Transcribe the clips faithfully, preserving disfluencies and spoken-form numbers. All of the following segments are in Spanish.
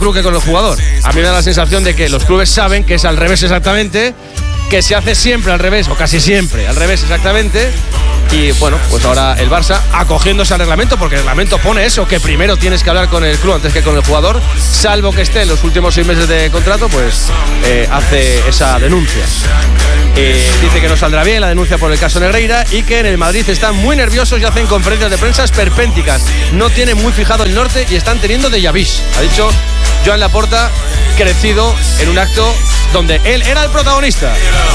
club que con el jugador. A mí me da la sensación de que los clubes saben que es al revés exactamente, que se hace siempre al revés, o casi siempre al revés exactamente. Y bueno, pues ahora el Barça acogiéndose al reglamento, porque el reglamento pone eso, que primero tienes que hablar con el club antes que con el jugador, salvo que esté en los últimos seis meses de contrato, pues eh, hace esa denuncia. Eh, dice que no saldrá bien la denuncia por el caso Negreira y que en el Madrid están muy nerviosos y hacen conferencias de prensa esperpénticas. No tienen muy fijado el norte y están teniendo déjà vu. Ha dicho Joan Laporta, crecido en un acto donde él era el protagonista.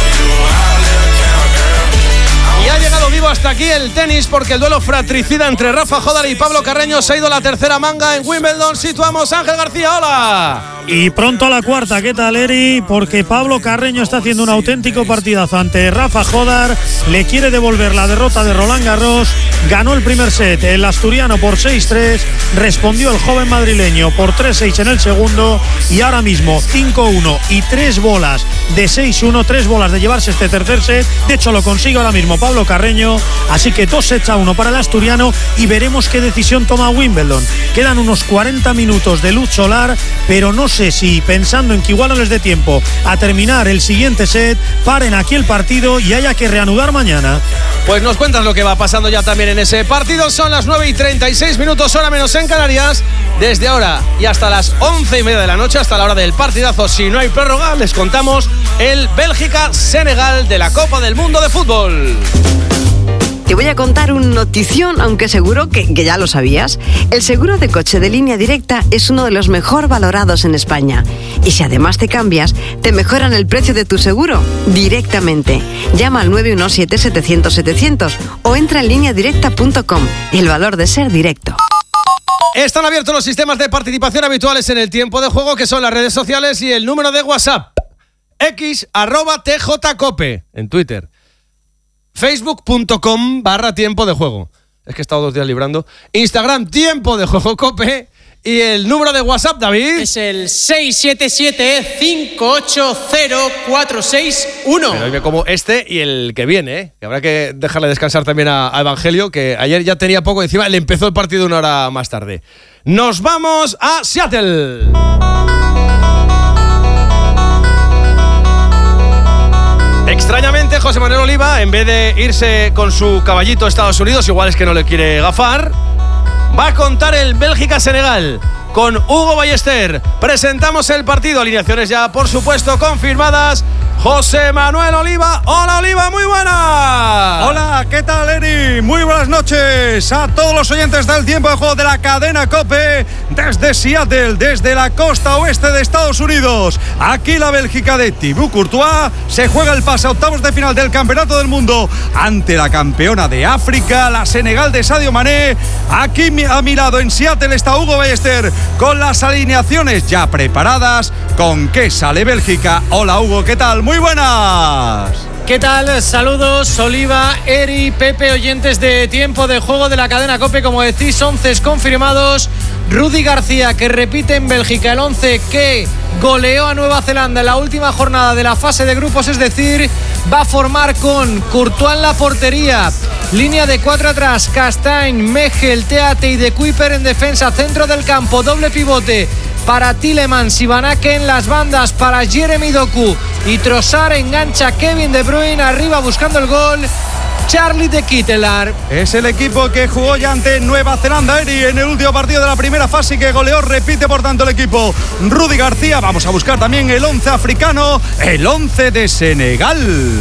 Y ha llegado vivo hasta aquí el tenis, porque el duelo fratricida entre Rafa Jódar y Pablo Carreño se ha ido a la tercera manga en Wimbledon. Situamos a Ángel García, hola. Y pronto a la cuarta, ¿qué tal, Eri? Porque Pablo Carreño está haciendo un auténtico partidazo ante Rafa Jódar, le quiere devolver la derrota de Roland Garros, ganó el primer set el asturiano por seis tres, respondió el joven madrileño por tres seis en el segundo y ahora mismo cinco uno y tres bolas de seis uno, tres bolas de llevarse este tercer set. De hecho lo consigue ahora mismo Pablo Carreño, así que dos sets a uno para el asturiano y veremos qué decisión toma Wimbledon. Quedan unos cuarenta minutos de luz solar, pero no sé si pensando en que igual no les dé tiempo a terminar el siguiente set, paren aquí el partido y haya que reanudar mañana. Pues nos cuentas lo que va pasando ya también en ese partido. Son las nueve y treinta y seis minutos, hora menos en Canarias. Desde ahora y hasta las once y media de la noche, hasta la hora del partidazo, si no hay prórroga, les contamos el Bélgica-Senegal de la Copa del Mundo de Fútbol. Te voy a contar un notición, aunque seguro que, que ya lo sabías. El seguro de coche de Línea Directa es uno de los mejor valorados en España. Y si además te cambias, te mejoran el precio de tu seguro directamente. Llama al nueve uno siete, setecientos, setecientos o entra en línea directa punto com. El valor de ser directo. Están abiertos los sistemas de participación habituales en el tiempo de juego, que son las redes sociales y el número de WhatsApp. X, arroba tjcope en Twitter. Facebook.com barra tiempo de juego. Es que he estado dos días librando. Instagram, tiempo de juego cope. Y el número de WhatsApp, David, es el seis siete siete, cinco ocho cero, cuatro seis uno. Pero dime como este y el que viene, ¿eh? Que habrá que dejarle descansar también a, a Evangelio, que ayer ya tenía poco encima. Le empezó el partido una hora más tarde. Nos vamos a Seattle. Extrañamente, José Manuel Oliva, en vez de irse con su caballito a Estados Unidos, igual es que no le quiere gafar, va a contar el Bélgica-Senegal con Hugo Ballester. Presentamos el partido, alineaciones ya por supuesto confirmadas. José Manuel Oliva. Hola, Oliva, muy buenas. Hola, ¿qué tal, Eri? Muy buenas noches a todos los oyentes del tiempo de juego de la cadena COPE desde Seattle, desde la costa oeste de Estados Unidos. Aquí la Bélgica de Thibaut Courtois se juega el pase a octavos de final del Campeonato del Mundo ante la campeona de África, la Senegal de Sadio Mané. Aquí a mi lado en Seattle está Hugo Ballester con las alineaciones ya preparadas. ¿Con qué sale Bélgica? Hola, Hugo, ¿qué tal? Muy buenas. ¿Qué tal? Saludos, Oliva, Eri, Pepe, oyentes de tiempo de juego de la cadena COPE. Como decís, once confirmados. Rudy García, que repite en Bélgica el once que goleó a Nueva Zelanda en la última jornada de la fase de grupos, es decir, va a formar con Courtois en la portería, línea de cuatro atrás, Castagne, Mechel, Teate y De Kuyper en defensa, centro del campo, doble pivote para Tielemans y Van Aken en las bandas, para Jeremy Doku y Trossard, engancha Kevin De Bruyne arriba buscando el gol, Charlie de Kittelar. Es el equipo que jugó ya ante Nueva Zelanda, Eri, en el último partido de la primera fase y que goleó. Repite por tanto el equipo Rudy García. Vamos a buscar también el once africano, el once de Senegal.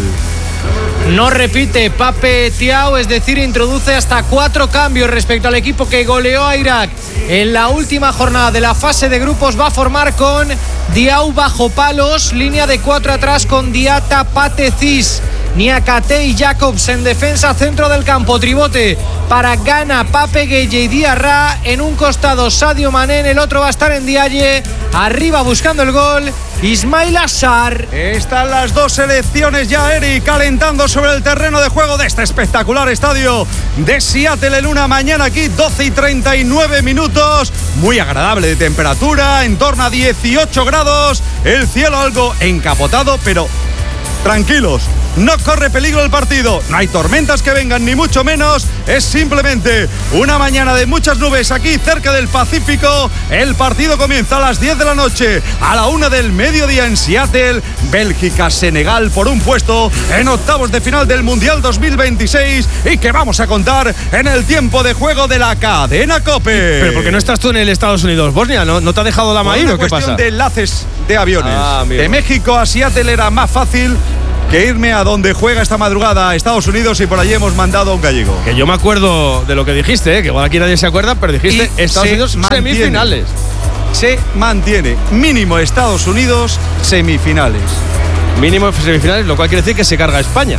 No repite Pape Thiaw, es decir, introduce hasta cuatro cambios respecto al equipo que goleó a Irak en la última jornada de la fase de grupos. Va a formar con Diaw bajo palos, línea de cuatro atrás con Diata, Pate, Cis, Niakate y Jacobs en defensa, centro del campo, tribote para Ghana, Pape Gueye y Diarra. En un costado Sadio Mané, en el otro va a estar en Diaye, arriba buscando el gol Ismail Assar. Están las dos selecciones ya, Eri, calentando sobre el terreno de juego de este espectacular estadio de Seattle en una mañana aquí, doce y treinta y nueve minutos, muy agradable de temperatura, en torno a dieciocho grados, el cielo algo encapotado, pero tranquilos, no corre peligro el partido, no hay tormentas que vengan ni mucho menos, es simplemente una mañana de muchas nubes aquí cerca del Pacífico. El partido comienza a las diez de la noche, a la una del mediodía en Seattle. Bélgica-Senegal por un puesto en octavos de final del Mundial dos mil veintiséis y que vamos a contar en el tiempo de juego de la cadena COPE. Pero porque no estás tú en el Estados Unidos, Bosnia, ¿no, no te ha dejado la maíz o qué pasa? Una cuestión de enlaces de aviones. Ah, de México a Seattle era más fácil que irme a donde juega esta madrugada a Estados Unidos y por allí hemos mandado a un gallego. Que yo me acuerdo de lo que dijiste, ¿eh? Que igual aquí nadie se acuerda, pero dijiste Y Estados se Unidos mantiene. semifinales. Se mantiene mínimo Estados Unidos semifinales. Mínimo semifinales, lo cual quiere decir que se carga España.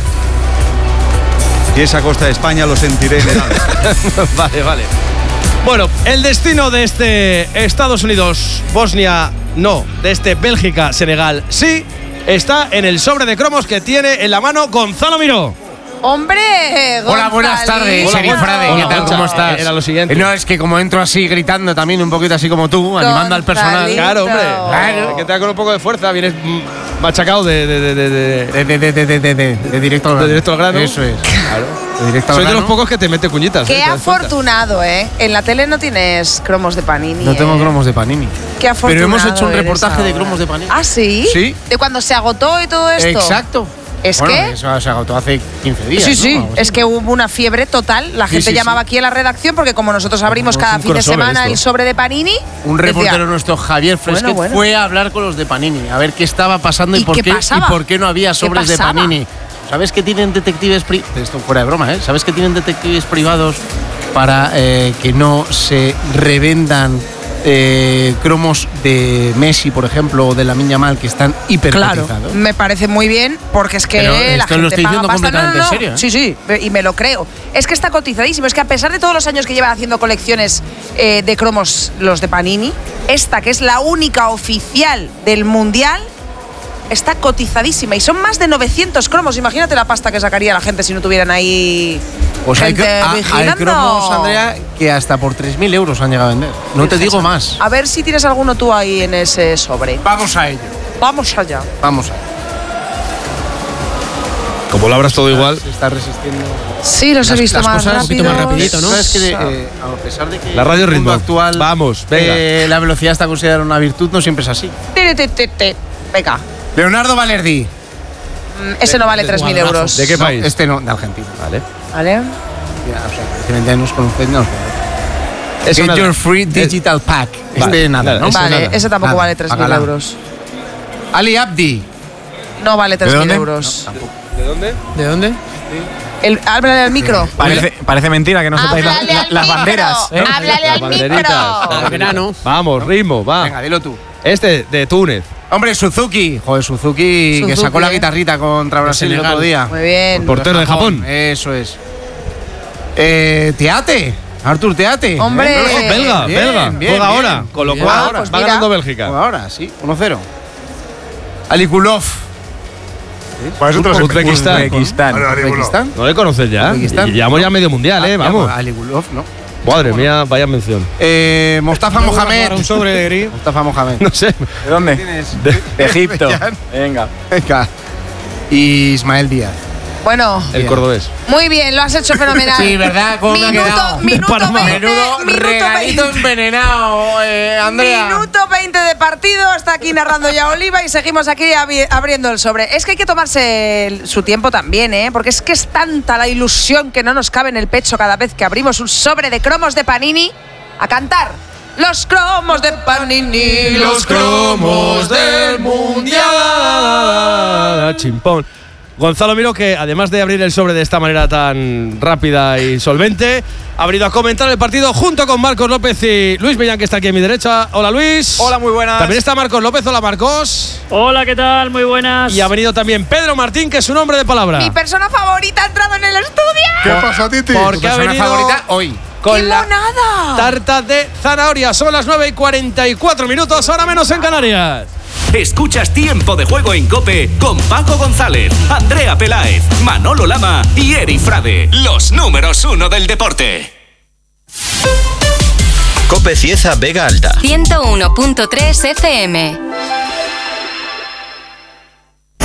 Y esa costa de España lo sentiré en el alma. Vale, vale. Bueno, el destino de este Estados Unidos-Bosnia, no, de este Bélgica-Senegal, sí, está en el sobre de cromos que tiene en la mano Gonzalo Miró. ¡Hombre! Hola, buenas tardes, Hola, Eri buenas- Frade, Hola, ¿qué tal? Concha. ¿Cómo estás? Era lo siguiente. No, es que como entro así gritando también, un poquito así como tú, animando al personal. Gonzalito. Claro, hombre. Claro. Hay que te da con un poco de fuerza, vienes mm, machacado de, de, de, de, de- De, de, de, de, de, de, de, de directo al grano. de directo al grano. Eso es. Claro. De directo al Soy de grano. los pocos que te mete cuñitas. Qué ¿eh? ¿Te das cuenta? afortunado, ¿eh? En la tele no tienes cromos de Panini. No tengo ¿eh? cromos de Panini. Qué afortunado. Pero hemos hecho un eres reportaje de ahora. cromos de Panini. ¿Ah, sí? Sí. ¿De cuando se agotó y todo esto? Exacto. ¿Es bueno, que? Eso se agotó hace quince días. Sí, ¿no? sí, Algo así. es que hubo una fiebre total. La Sí, gente sí, llamaba sí. aquí a la redacción porque como nosotros abrimos Es cada un fin de crossover semana esto. el sobre de Panini, Un decía, reportero nuestro, Javier Fresquet, Bueno, bueno. fue a hablar con los de Panini, a ver qué estaba pasando y, ¿Y por qué qué pasaba? y por qué no había sobres de pasaba? Panini. ¿Sabes que tienen detectives privados? Esto fuera de broma, ¿eh? ¿Sabes que tienen detectives privados para eh, que no se revendan eh, cromos de Messi, por ejemplo, o de Lamine Yamal, que están claro, hipercotizados? me parece muy bien porque es que Pero la esto gente lo estoy paga diciendo pasta. No, no, completamente no. en serio, ¿eh? Sí, sí, y me lo creo. Es que está cotizadísimo. Es que a pesar de todos los años que llevan haciendo colecciones eh, de cromos los de Panini, esta que es la única oficial del Mundial está cotizadísima y son más de novecientos cromos. Imagínate la pasta que sacaría la gente si no tuvieran ahí Pues hay, gente cro- a- hay vigilando. cromos, Andrea, que hasta por tres mil euros han llegado a vender. No te digo más. A ver si tienes alguno tú ahí en ese sobre. Vamos a ello. Vamos allá. Vamos a ello. Como lo abras todo igual. Se está resistiendo. Sí, los Las- he visto las más cosas un rápido. poquito más rapidito, ¿no? Sabes que eh, a pesar de que La radio en el mundo ritmo. actual Vamos, venga. eh, la velocidad está considerada una virtud, no siempre es así. Te, te, te, te. Venga, Leonardo Valerdi. mm, ese no vale tres mil euros. ¿De qué No, país? este no, de Argentina. Vale. ¿Vale? Ya, o sea, evidentemente nos conocéis, no. Eso Get nada. your free digital pack. Este nada, nada, ¿no? eso Vale, nada. ese tampoco Nada, vale tres mil hágala. euros. Ali Abdi. No vale tres mil dónde? euros. ¿De dónde? ¿De dónde? El, háblale al micro. Parece, parece mentira que no sepáis la- Háblale la- al las micro, banderas. ¿eh? Háblale al banderitas. micro. verano. Vamos, ritmo, va. Venga, dilo tú. Este de Túnez. Hombre, Suzuki. Joder, Suzuki, que Suzuki, sacó la eh. guitarrita contra Brasil el otro día. Muy bien. Portero de Japón. Eso es. Eh, Teate. Artur Teate. Hombre. Eh, Belga, bien, belga. bien, Juega bien. ahora. Con lo Bien. cual Ah, pues va mira. ganando Juega Bélgica. ahora, sí. uno cero. Alikulov. Pues otros Uzbekistán. Uzbekistán. Uzbekistán. ¿No le conoces ya? Uzbekistán. Y llevamos ya medio mundial, ¿eh? Ah, Vamos. Alikulov, ¿no? Madre mía, vaya mención. Eh, Mustafa Mohamed. Un sobre de gris. Mustafa Mohamed. No sé. ¿De dónde? De, de Egipto. Venga. Venga. Y Ismael Díaz. Bueno, El cordobés. muy bien, lo has hecho fenomenal. Sí, ¿verdad? ¿Cómo me ha minuto, quedado? Minuto Panamá. veinte. Menudo Minuto regalito veinte. envenenado, eh, Andrea. Minuto veinte de partido, está aquí narrando ya Oliva y seguimos aquí abri- abriendo el sobre. Es que hay que tomarse el- su tiempo también, ¿eh? Porque es que es tanta la ilusión que no nos cabe en el pecho cada vez que abrimos un sobre de cromos de Panini. A cantar. Los cromos de Panini, los cromos del Mundial. Chimpón. Gonzalo Miró, que además de abrir el sobre de esta manera tan rápida y solvente, ha venido a comentar el partido junto con Marcos López y Luis Millán, que está aquí a mi derecha. Hola, Luis. Hola, muy buenas. También está Marcos López. Hola, Marcos. Hola, ¿qué tal? Muy buenas. Y ha venido también Pedro Martín, que es un hombre de palabra. Mi persona favorita ha entrado en el estudio. ¿Qué pasa, Titi? Porque ¿Tu ha persona venido favorita hoy? ¡Qué con la monada! tarta de zanahoria. Son las nueve y cuarenta y cuatro minutos, ahora menos en Canarias. Escuchas Tiempo de Juego en COPE con Paco González, Andrea Peláez, Manolo Lama y Eri Frade, los números uno del deporte. COPE Cieza Vega Alta. ciento uno punto tres F M. I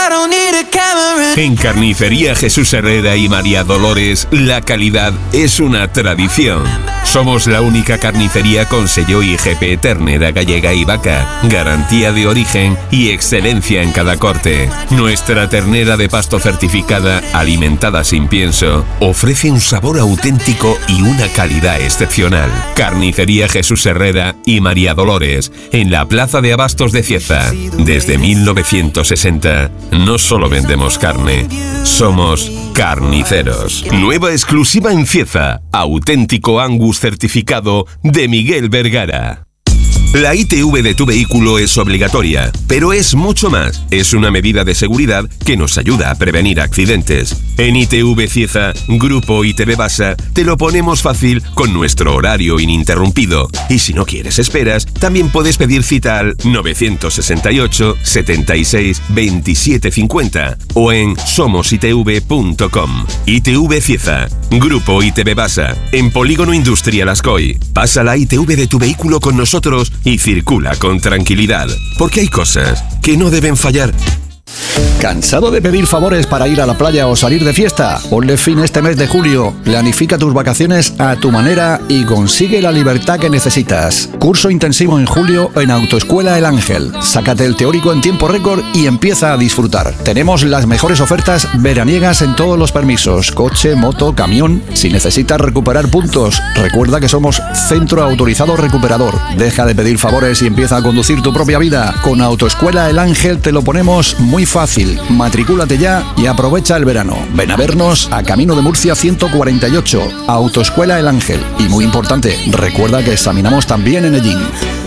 En Carnicería Jesús Herrera y María Dolores, la calidad es una tradición. Somos la única carnicería con sello I G P ternera gallega y vaca, garantía de origen y excelencia en cada corte. Nuestra ternera de pasto certificada, alimentada sin pienso, ofrece un sabor auténtico y una calidad excepcional. Carnicería Jesús Herrera y María Dolores, en la Plaza de Abastos de Cieza. Desde mil novecientos sesenta, no solo vendemos carne, somos carniceros. Nueva exclusiva en Cieza, auténtico Angus certificado de Miguel Vergara. La I T V de tu vehículo es obligatoria, pero es mucho más. Es una medida de seguridad que nos ayuda a prevenir accidentes. En I T V Cieza, Grupo I T V Basa, te lo ponemos fácil con nuestro horario ininterrumpido. Y si no quieres esperas, también puedes pedir cita al nueve seis ocho, setenta y seis, veintisiete cincuenta o en somos i t v punto com. I T V Cieza, Grupo I T V Basa, en Polígono Industrial Ascoy. Pasa la I T V de tu vehículo con nosotros y circula con tranquilidad, porque hay cosas que no deben fallar. ¿Cansado de pedir favores para ir a la playa o salir de fiesta? Ponle fin este mes de julio, planifica tus vacaciones a tu manera y consigue la libertad que necesitas. Curso intensivo en julio en Autoescuela El Ángel. Sácate el teórico en tiempo récord y empieza a disfrutar. Tenemos las mejores ofertas veraniegas en todos los permisos, coche, moto, camión. Si necesitas recuperar puntos, recuerda que somos Centro Autorizado Recuperador. Deja de pedir favores y empieza a conducir tu propia vida. Con Autoescuela El Ángel te lo ponemos muy fácil. Matricúlate ya y aprovecha el verano. Ven a vernos a Camino de Murcia ciento cuarenta y ocho, Autoescuela El Ángel. Y muy importante, recuerda que examinamos también en Ellín.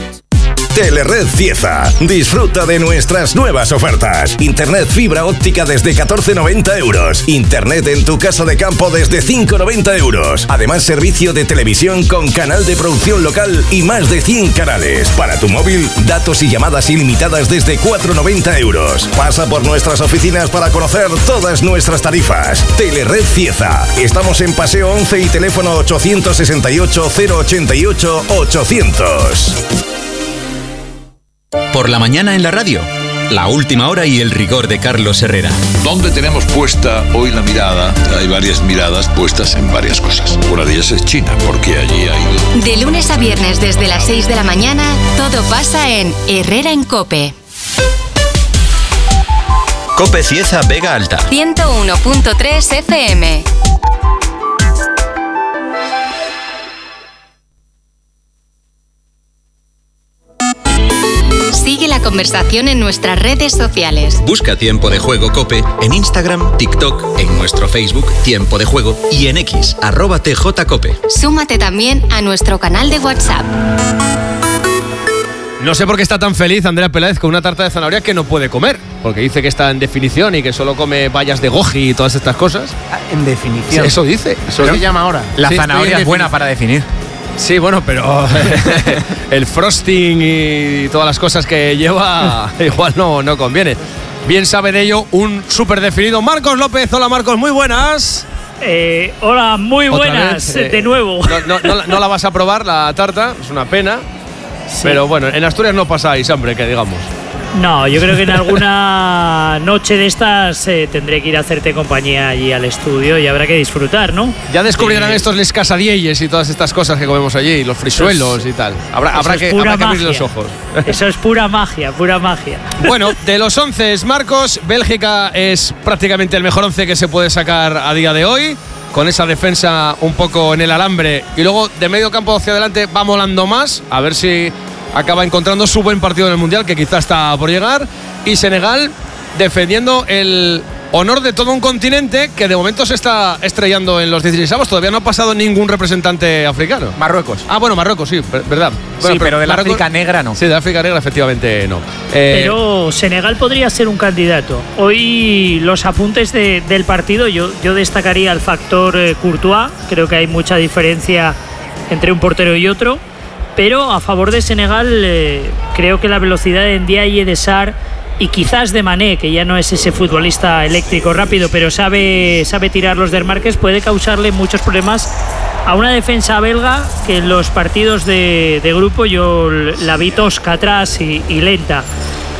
Telered Cieza. Disfruta de nuestras nuevas ofertas. Internet fibra óptica desde catorce noventa euros. Internet en tu casa de campo desde cinco noventa euros. Además, servicio de televisión con canal de producción local y más de cien canales. Para tu móvil, datos y llamadas ilimitadas desde cuatro noventa euros. Pasa por nuestras oficinas para conocer todas nuestras tarifas. Telered Cieza. Estamos en Paseo once y teléfono ochocientos sesenta y ocho, cero ochenta y ocho, ochocientos. Por la mañana en la radio, la última hora y el rigor de Carlos Herrera. ¿Dónde tenemos puesta hoy la mirada? Hay varias miradas puestas en varias cosas. Una de ellas es China, porque allí ha ido. De lunes a viernes desde las seis de la mañana, todo pasa en Herrera en COPE. COPE Cieza Vega Alta. ciento uno punto tres F M. Sigue la conversación en nuestras redes sociales. Busca Tiempo de Juego COPE en Instagram, TikTok, en nuestro Facebook Tiempo de Juego y en X, arroba T J Cope. Súmate también a nuestro canal de WhatsApp. No sé por qué está tan feliz Andrea Peláez con una tarta de zanahoria que no puede comer, porque dice que está en definición y que solo come bayas de goji y todas estas cosas. Ah, en definición. Sí, eso dice. Eso ¿Qué se llama ahora? La Sí, zanahoria es buena para definir. Sí, bueno, pero el frosting y todas las cosas que lleva igual no, no conviene. Bien sabe de ello un súper definido Marcos López. Hola Marcos, muy buenas. Eh, hola, muy buenas, vez, eh, de nuevo. No, no, no, no la vas a probar la tarta, es una pena. Sí. Pero bueno, en Asturias no pasáis hambre, que digamos. No, yo creo que en alguna noche de estas eh, tendré que ir a hacerte compañía allí al estudio y habrá que disfrutar, ¿no? Ya descubrirán eh, estos les casadielles y todas estas cosas que comemos allí, los frisuelos es, y tal. Habrá, habrá, que, habrá que abrir los ojos. Eso es pura magia, pura magia. Bueno, de los once, Marcos, Bélgica es prácticamente el mejor once que se puede sacar a día de hoy, con esa defensa un poco en el alambre, y luego de medio campo hacia adelante va molando más, a ver si acaba encontrando su buen partido en el Mundial, que quizás está por llegar, y Senegal defendiendo el honor de todo un continente que de momento se está estrellando en los dieciséis. Todavía no ha pasado ningún representante africano. Marruecos. Ah, bueno, Marruecos, sí, verdad. Bueno, sí, pero de la Marruecos, África negra no. Sí, de África negra efectivamente no. Eh, pero Senegal podría ser un candidato. Hoy los apuntes de, del partido, yo, yo destacaría el factor eh, Courtois. Creo que hay mucha diferencia entre un portero y otro. Pero a favor de Senegal, eh, creo que la velocidad de Ndiaye y de Sarr y quizás de Mané, que ya no es ese futbolista eléctrico rápido, pero sabe, sabe tirar los desmarques, puede causarle muchos problemas a una defensa belga que en los partidos de, de grupo yo la vi tosca atrás y, y lenta.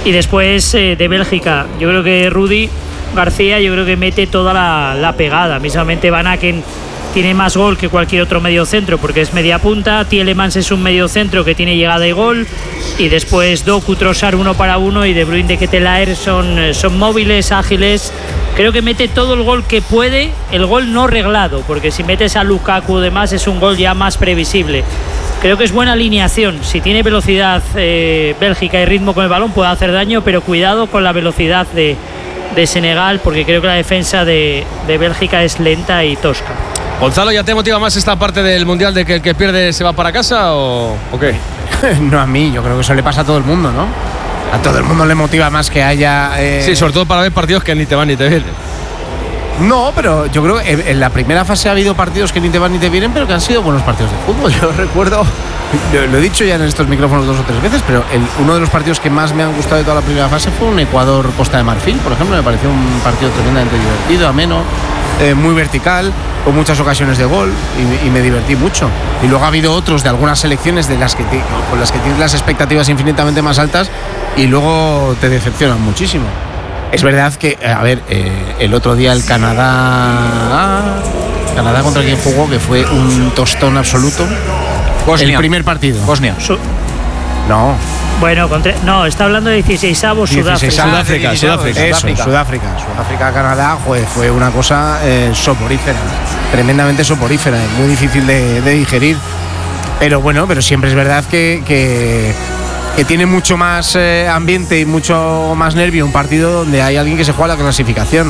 Y después eh, de Bélgica, yo creo que Rudy García, yo creo que mete toda la, la pegada. Mismamente Van Aken tiene más gol que cualquier otro mediocentro porque es media punta. Tielemans es un mediocentro que tiene llegada y gol. Y después Doku, Trossard uno para uno y De Bruyne, de Ketelaere son, son móviles, ágiles. Creo que mete todo el gol que puede, el gol no reglado, porque si metes a Lukaku demás es un gol ya más previsible. Creo que es buena alineación. Si tiene velocidad eh, Bélgica y ritmo con el balón puede hacer daño, pero cuidado con la velocidad de, de Senegal, porque creo que la defensa de, de Bélgica es lenta y tosca. Gonzalo, ¿ya te motiva más esta parte del Mundial de que el que pierde se va para casa o, o qué? No a mí, yo creo que eso le pasa a todo el mundo, ¿no? A todo el mundo le motiva más que haya… Eh... Sí, sobre todo para ver partidos que ni te van ni te vienen. No, pero yo creo que en la primera fase ha habido partidos que ni te van ni te vienen, pero que han sido buenos partidos de fútbol. Yo recuerdo, lo, lo he dicho ya en estos micrófonos dos o tres veces, pero el, uno de los partidos que más me han gustado de toda la primera fase fue un Ecuador-Costa de Marfil, por ejemplo. Me pareció un partido tremendamente divertido, ameno, eh, muy vertical, con muchas ocasiones de gol y, y me divertí mucho. Y luego ha habido otros de algunas selecciones de las que te, con las que tienes las expectativas infinitamente más altas y luego te decepcionan muchísimo. Es verdad que, a ver, eh, el otro día el Canadá… Canadá contra quien jugó, que fue un tostón absoluto. Bosnia. El primer partido. Bosnia. Su- no. Bueno, contra, no, está hablando de dieciseisavos Sudáfrica. Sudáfrica, Sudáfrica. Eso, Sudáfrica. Sudáfrica. Sudáfrica-Canadá fue, fue una cosa eh, soporífera, tremendamente soporífera, muy difícil de, de digerir. Pero bueno, pero siempre es verdad que… que que tiene mucho más eh, ambiente y mucho más nervio un partido donde hay alguien que se juega la clasificación.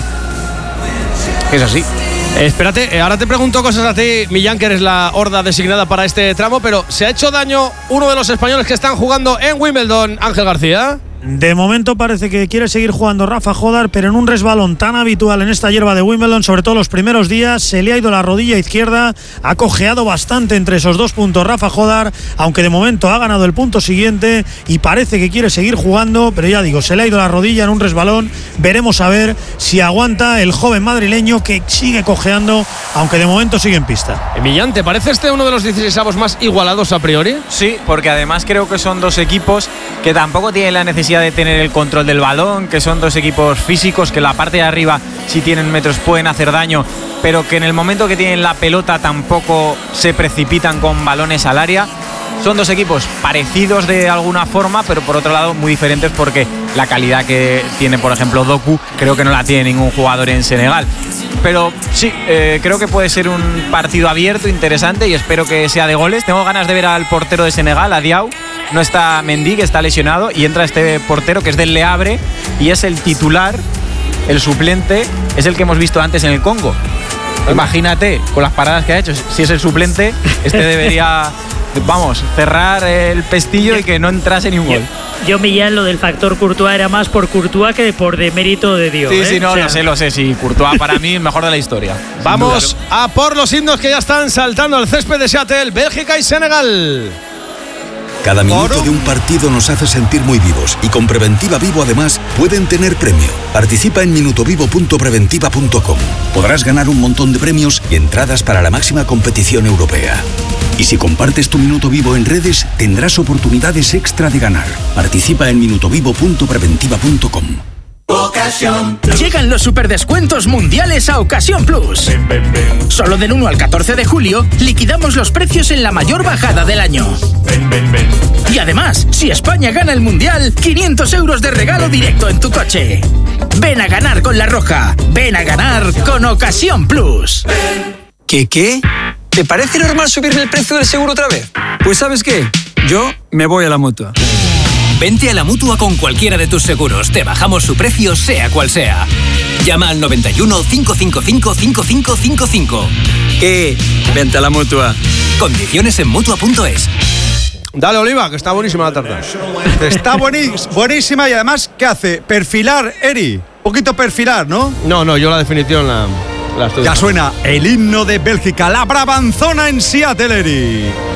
Es así. Eh, espérate, eh, ahora te pregunto cosas a ti, Millán, que eres la horda designada para este tramo, pero ¿se ha hecho daño uno de los españoles que están jugando en Wimbledon, Ángel García? De momento parece que quiere seguir jugando Rafa Jodar, pero en un resbalón tan habitual en esta hierba de Wimbledon, sobre todo los primeros días, se le ha ido la rodilla izquierda, ha cojeado bastante entre esos dos puntos Rafa Jodar, aunque de momento ha ganado el punto siguiente y parece que quiere seguir jugando, pero ya digo, se le ha ido la rodilla en un resbalón. Veremos a ver si aguanta el joven madrileño que sigue cojeando, aunque de momento sigue en pista. Millán, ¿te parece este uno de los dieciseisavos más igualados a priori? Sí, porque además creo que son dos equipos que tampoco tienen la necesidad de tener el control del balón, que son dos equipos físicos que la parte de arriba, si tienen metros, pueden hacer daño, pero que en el momento que tienen la pelota tampoco se precipitan con balones al área. Son dos equipos parecidos de alguna forma, pero por otro lado muy diferentes, porque la calidad que tiene, por ejemplo, Doku, creo que no la tiene ningún jugador en Senegal. Pero sí, eh, creo que puede ser un partido abierto, interesante, y espero que sea de goles. Tengo ganas de ver al portero de Senegal, a Diaw. No está Mendy, que está lesionado, y entra este portero que es del Le Havre y es el titular. El suplente es el que hemos visto antes en el Congo. Imagínate, con las paradas que ha hecho, si es el suplente, este debería, vamos, cerrar el pestillo y que no entrase ni un gol. Yo, yo Millán, lo del factor Courtois era más por Courtois que por demérito de Dios. Sí, ¿eh? sí, no, o sea, lo sé, lo sé. Sí, Courtois para mí el mejor de la historia. Vamos a por los himnos que ya están saltando al césped de Seattle, Bélgica y Senegal. Cada minuto de un partido nos hace sentir muy vivos y con Preventiva Vivo además pueden tener premio. Participa en minutovivo punto preventiva punto com. Podrás ganar un montón de premios y entradas para la máxima competición europea. Y si compartes tu minuto vivo en redes, tendrás oportunidades extra de ganar. Participa en minutovivo punto preventiva punto com. Ocasión Plus. Llegan los superdescuentos mundiales a Ocasión Plus. Ven, ven, ven. Solo del uno al catorce de julio liquidamos los precios en la mayor bajada del año. Ven, ven, ven. Y además, si España gana el mundial, quinientos euros de regalo directo en tu coche. Ven a ganar con La Roja. Ven a ganar con Ocasión Plus. ¿Qué qué? ¿Te parece normal subirme el precio del seguro otra vez? Pues ¿sabes qué? Yo me voy a la Mutua. Vente a la Mutua con cualquiera de tus seguros. Te bajamos su precio, sea cual sea. Llama al noventa y uno, cinco cinco cinco, cinco cinco cinco cinco. ¿Qué? Vente a la Mutua. Condiciones en Mutua punto es. Dale, Oliva, que está buenísima la tarta. Está buenis- buenísima y además, ¿qué hace? Perfilar, Eri. Un poquito perfilar, ¿no? No, no, yo la definición la, la estoy Ya dejando. suena el himno de Bélgica, la Brabanzona en Seattle, Eri.